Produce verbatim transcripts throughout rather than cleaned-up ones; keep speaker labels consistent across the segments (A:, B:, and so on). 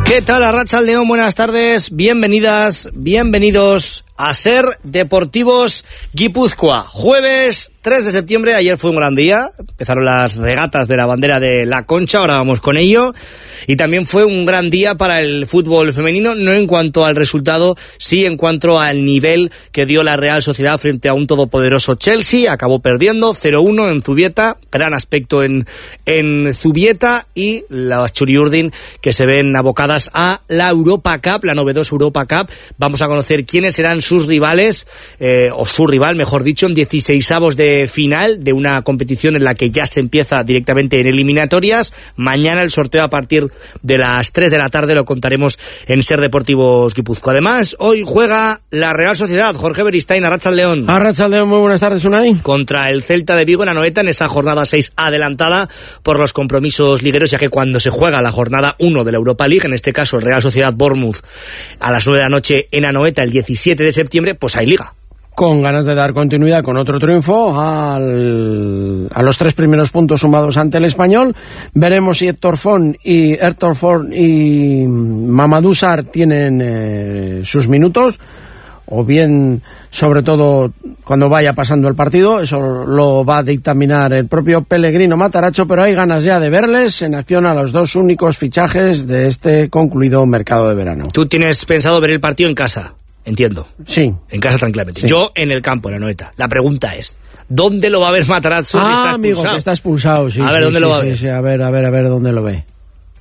A: ¿Qué tal, Arratsaldeon? Buenas tardes, bienvenidas, bienvenidos a Ser Deportivos Guipúzcoa. Jueves tres de septiembre, ayer fue un gran día, empezaron las regatas de la bandera de la Concha, ahora vamos con ello, y también fue un gran día para el fútbol femenino, no en cuanto al resultado, sí en cuanto al nivel que dio la Real Sociedad frente a un todopoderoso Chelsea. Acabó perdiendo cero uno en Zubieta, gran aspecto en, en Zubieta, y las Churiurdin que se ven abocadas a la Europa Cup, la novedosa Europa Cup. Vamos a conocer quiénes serán sus rivales, eh, o su rival, mejor dicho, en dieciseisavos de final de una competición en la que ya se empieza directamente en eliminatorias. Mañana el sorteo a partir de las tres de la tarde, lo contaremos en Ser Deportivos Guipúzcoa. Además, hoy juega la Real Sociedad. Jorge Beristain, Arratsaldeon.
B: Arratsaldeon, muy buenas tardes, Unai.
A: Contra el Celta de Vigo en Anoeta, en esa jornada seis adelantada por los compromisos ligueros, ya que cuando se juega la jornada uno de la Europa League, en este caso el Real Sociedad Bournemouth, a las nueve de la noche en Anoeta, el diecisiete de septiembre, pues hay liga.
B: Con ganas de dar continuidad con otro triunfo al, a los tres primeros puntos sumados ante el Español. Veremos si Héctor Font y Héctor Font y Mamadou Sarr tienen eh, sus minutos, o bien, sobre todo, cuando vaya pasando el partido. Eso lo va a dictaminar el propio Pellegrino Matarazzo, pero hay ganas ya de verles en acción a los dos únicos fichajes de este concluido mercado de verano.
A: ¿Tú tienes pensado ver el partido en casa? Entiendo.
B: Sí.
A: En casa tranquilamente.
B: Sí.
A: Yo en el campo, en la Anoeta. La pregunta es, ¿dónde lo va a ver Matarazzo
B: ah,
A: si está expulsado?
B: amigo, que está expulsado, sí.
A: A ver,
B: sí,
A: ¿dónde
B: sí,
A: lo va a
B: sí,
A: ver?
B: Sí, a ver, a ver, a ver, ¿dónde lo ve?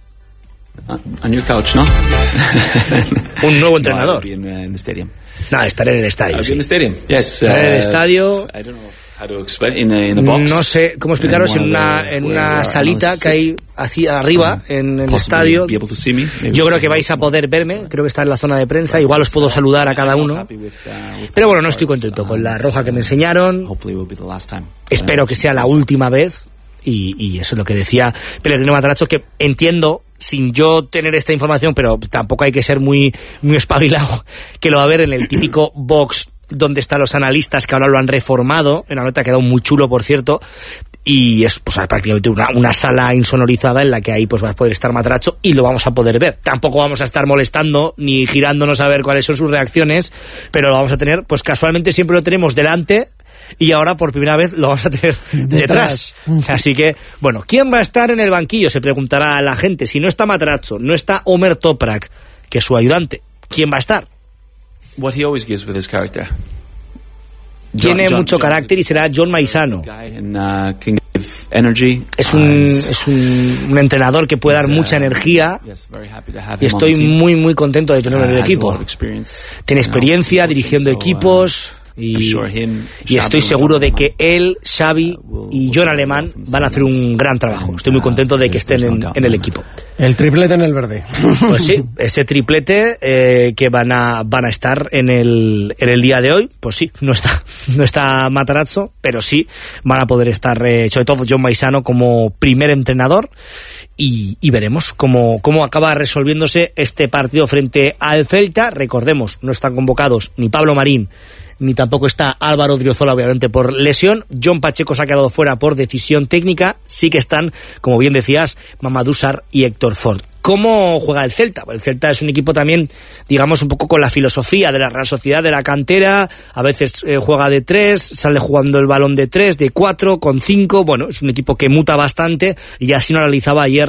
C: On your couch, ¿no?
A: Un nuevo entrenador.
C: No, in, uh, in the stadium.
A: No, estaré en el estadio.
C: Sí. In the stadium. Yes.
A: Estaré en el estadio.
C: I don't know how to explain in a, in a box.
A: No sé cómo explicaros, en una en una salita que hay hacia arriba en el estadio. Yo creo que vais a poder verme, creo que está en la zona de prensa, igual os puedo saludar a cada uno. Pero bueno, no estoy contento con la roja que me enseñaron. Espero que sea la última vez. Y, y eso es lo que decía Pellegrino Matarazzo, que entiendo, sin yo tener esta información, pero tampoco hay que ser muy, muy espabilado, que lo va a ver en el típico box donde están los analistas, que ahora lo han reformado. En la nota ha quedado muy chulo, por cierto, y es pues prácticamente una, una sala insonorizada en la que ahí pues va a poder estar Matarazzo y lo vamos a poder ver. Tampoco vamos a estar molestando ni girándonos a ver cuáles son sus reacciones, pero lo vamos a tener, pues casualmente siempre lo tenemos delante, y ahora por primera vez lo vamos a tener detrás. detrás. Así que, bueno, ¿quién va a estar en el banquillo? Se preguntará a la gente. Si no está Matarazzo, no está Omer Toprak, que es su ayudante, ¿quién va a estar?
C: What he always gives with his character.
A: Tiene
C: John,
A: mucho
C: John,
A: carácter y será John Maisano. Es un, es un, un entrenador que puede dar mucha energía, y estoy muy muy contento de tenerlo en el equipo. Tiene experiencia dirigiendo equipos. Y, y estoy seguro de que él, Xavi y John Alemán van a hacer un gran trabajo. Estoy muy contento de que estén en, en el equipo.
B: El triplete en el verde.
A: Pues sí, ese triplete eh, que van a van a estar en el en el día de hoy. Pues sí, no está no está Matarazzo, pero sí van a poder estar, eh, sobre todo John Maisano como primer entrenador. Y, y veremos cómo, cómo acaba resolviéndose este partido frente al Celta. Recordemos, no están convocados ni Pablo Marín, ni tampoco está Álvaro Driozola, obviamente por lesión. John Pacheco se ha quedado fuera por decisión técnica. Sí que están, como bien decías, Mamadou Sarr y Héctor Font. ¿Cómo juega el Celta? El Celta es un equipo también, digamos, un poco con la filosofía de la Real Sociedad, de la cantera. A veces eh, juega de tres, sale jugando el balón de tres, de cuatro, con cinco. Bueno, es un equipo que muta bastante, y así lo analizaba ayer